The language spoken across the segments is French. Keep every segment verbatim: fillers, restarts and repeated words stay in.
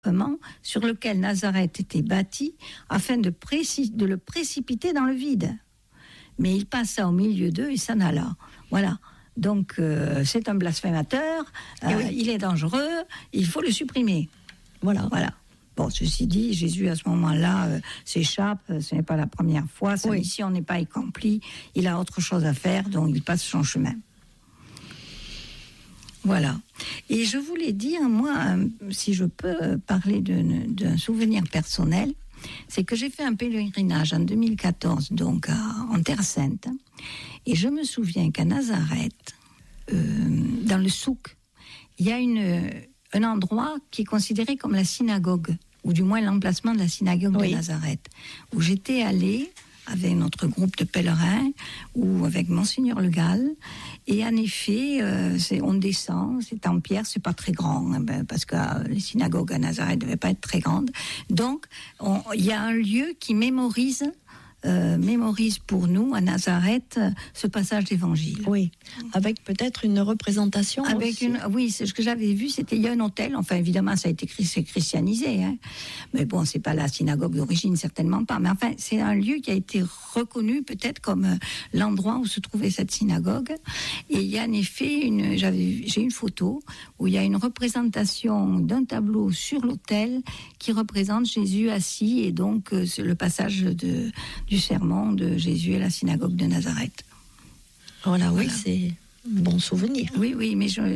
sur lequel Nazareth était bâti afin de, précis, de le précipiter dans le vide. Mais il passa au milieu d'eux et s'en alla. Voilà. Donc, euh, c'est un blasphémateur, euh, oui. il est dangereux, il faut le supprimer. Voilà, voilà. Bon, ceci dit, Jésus, à ce moment-là, euh, s'échappe, ce n'est pas la première fois, sa oui. mission n'est pas accomplie, il a autre chose à faire, donc il passe son chemin. Voilà. Et je voulais dire, moi, euh, si je peux parler de, d'un souvenir personnel, c'est que j'ai fait un pèlerinage en deux mille quatorze, donc à, en Terre Sainte, et je me souviens qu'à Nazareth, euh, dans le souk, il y a une, un endroit qui est considéré comme la synagogue, ou du moins l'emplacement de la synagogue oui. de Nazareth, où j'étais allée avec notre groupe de pèlerins, ou avec Monseigneur Le Gall, et en effet, euh, c'est, on descend, c'est en pierre, c'est pas très grand, hein, ben, parce que euh, les synagogues à Nazareth ne devaient pas être très grandes. Donc, il y a un lieu qui mémorise, euh, mémorise pour nous, à Nazareth, ce passage d'évangile. Oui, avec peut-être une représentation avec aussi. Une, oui, c'est ce que j'avais vu, c'était, il y a un hôtel, enfin évidemment ça a été christianisé, hein, mais bon, c'est pas la synagogue d'origine, certainement pas, mais enfin, c'est un lieu qui a été reconnu peut-être comme euh, l'endroit où se trouvait cette synagogue, et il y a en effet, une, j'avais, j'ai une photo où il y a une représentation d'un tableau sur l'autel qui représente Jésus assis, et donc euh, c'est le passage de, du sermon de Jésus à la synagogue de Nazareth. Voilà, oui, voilà. C'est un bon souvenir. Oui, oui, mais je,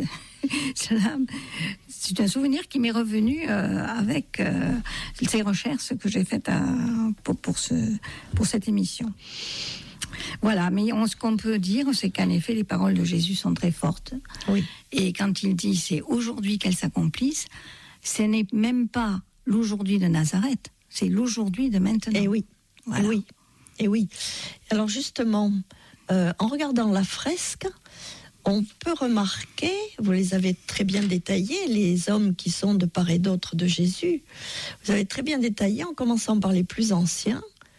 c'est un souvenir qui m'est revenu euh, avec euh, ces recherches que j'ai faites à, pour, pour, ce, pour cette émission. Voilà, mais on, ce qu'on peut dire, c'est qu'en effet, les paroles de Jésus sont très fortes. Oui. Et quand il dit « c'est aujourd'hui qu'elles s'accomplissent », ce n'est même pas l'aujourd'hui de Nazareth, c'est l'aujourd'hui de maintenant. Et oui, voilà. et oui, et oui. Alors justement... Euh, en regardant la fresque, on peut remarquer, vous les avez très bien détaillés, les hommes qui sont de part et d'autre de Jésus, vous avez très bien détaillé en commençant par les plus anciens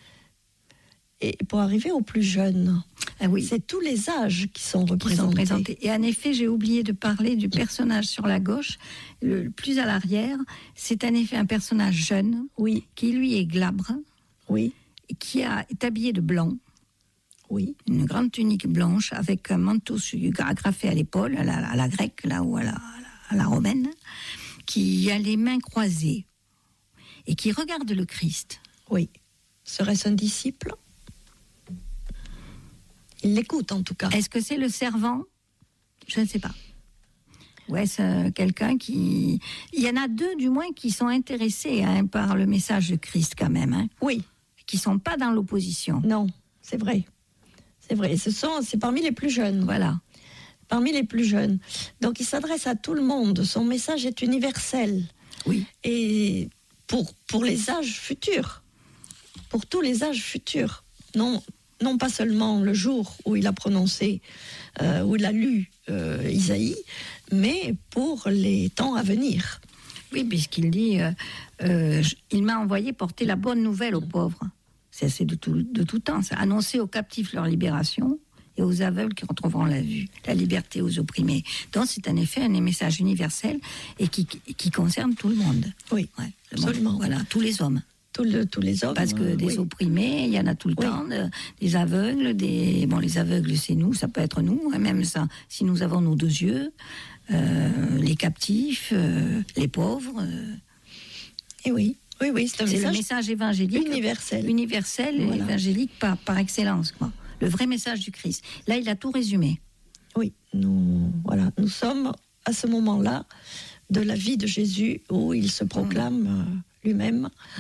et pour arriver aux plus jeunes. Ah oui. C'est tous les âges qui sont représentés. Qui sont représentés. Et en effet, j'ai oublié de parler du personnage sur la gauche, le plus à l'arrière. C'est en effet un personnage jeune, oui. qui lui est glabre, oui. qui a, est habillé de blanc. Oui. Une grande tunique blanche avec un manteau agrafé à l'épaule, à la, à la grecque, là, ou à la, à, la, à la romaine, qui a les mains croisées et qui regarde le Christ. Oui. Serait-ce un disciple ? Il l'écoute en tout cas. Est-ce que c'est le servant ? Je ne sais pas. Ouais, c'est quelqu'un qui... Il y en a deux, du moins, qui sont intéressés hein, par le message de Christ quand même. Hein, oui. Qui ne sont pas dans l'opposition. Non, c'est vrai. C'est vrai, ce sont, c'est parmi les plus jeunes. Voilà. Parmi les plus jeunes. Donc il s'adresse à tout le monde. Son message est universel. Oui. Et pour, pour les âges futurs. Pour tous les âges futurs. Non, non pas seulement le jour où il a prononcé, euh, où il a lu euh, Isaïe, mais pour les temps à venir. Oui, puisqu'il dit, euh, euh, il m'a envoyé porter la bonne nouvelle aux pauvres. C'est, c'est de, tout, de tout temps. C'est annoncer aux captifs leur libération et aux aveugles qui retrouveront la vue, la liberté aux opprimés. Donc c'est en effet un message universel et qui, qui, qui concerne tout le monde. Oui, ouais, le absolument. Monde, voilà, tous les hommes. Tout le, tous les hommes. Parce que des oui. opprimés, il y en a tout le oui. temps, de, des aveugles, des bon les aveugles c'est nous, ça peut être nous, hein, même ça, si nous avons nos deux yeux, euh, les captifs, euh, les pauvres. Euh, et oui. Oui, oui, c'est, un c'est message le message évangélique universel, universel voilà. Et évangélique par, par excellence, quoi. Le vrai message du Christ. Là, il a tout résumé. Oui, nous, voilà, nous sommes à ce moment-là de la vie de Jésus où il se proclame mmh. euh, lui-même mmh.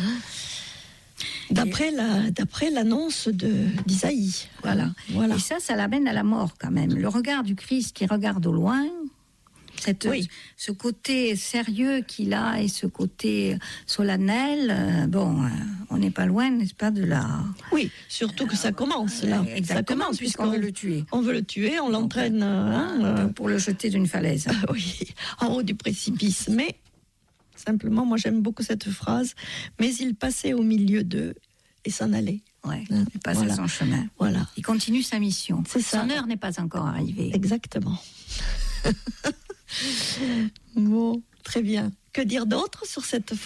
d'après, et... la, d'après l'annonce de, d'Isaïe. Voilà. voilà. Et ça, ça l'amène à la mort quand même. Le regard du Christ qui regarde au loin. Cette, oui. Ce côté sérieux qu'il a et ce côté solennel, euh, bon, euh, on n'est pas loin, n'est-ce pas, de la... Oui, surtout que ça commence, là. Euh, exactement, ça commence, puisqu'on veut le tuer. On veut le tuer, on l'entraîne... Hein, euh, pour le jeter d'une falaise. Euh, oui, en haut du précipice. Mais, simplement, moi j'aime beaucoup cette phrase, mais il passait au milieu d'eux et s'en allait. Ouais, hein, il passe voilà. son chemin. Voilà. Il continue sa mission. C'est ça. Son heure n'est pas encore arrivée. Exactement. Bon, très bien. Que dire d'autre sur cette fresque ?